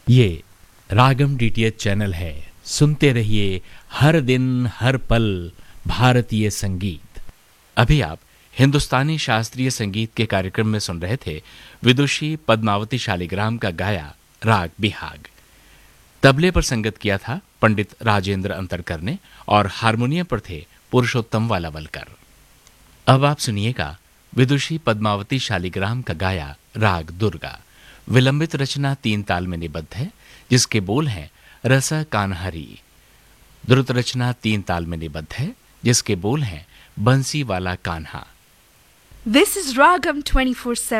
ये रागम DTH channel है। सुनते रहिए हर दिन हर पल भारतीय संगीत। अभी आप हिंदुस्तानी शास्त्रीय संगीत के कार्यक्रम में सुन रहे थे विदुषी पद्मावती शालिग्राम का गाया राग बिहाग। तबले पर संगत किया था पंडित राजेंद्र अंतरकर ने और हारमोनियम पर थे पुरुषोत्तम वालावलकर। अब आप सुनिएगा विदुषी पद्मावती शालिग्राम का गाया राग दुर्गा। विलंबित रचना 3 ताल में निबद्ध है, जिसके बोल हैं रस कान्हरी। द्रुत रचना 3 ताल में निबद्ध है, जिसके बोल हैं बंसी वाला कान्हा। This is Ragam 24/7.